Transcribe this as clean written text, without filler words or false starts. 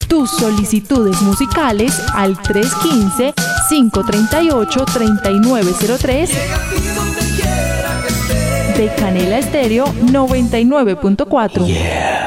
tus solicitudes musicales al 315-538-3903 de Canela Estéreo 99.4. Yeah.